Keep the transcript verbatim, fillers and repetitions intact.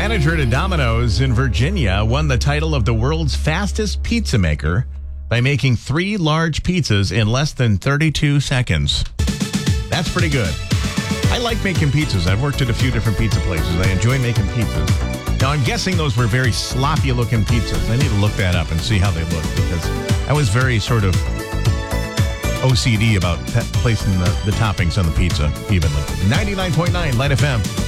manager at Domino's in Virginia won the title of the world's fastest pizza maker by making three large pizzas in less than thirty-two seconds. That's pretty good. I like making pizzas. I've worked at a few different pizza places. I enjoy making pizzas. Now, I'm guessing those were very sloppy-looking pizzas. I need to look that up and see how they look, because I was very sort of O C D about pe- placing the, the toppings on the pizza evenly. ninety-nine point nine Light F M.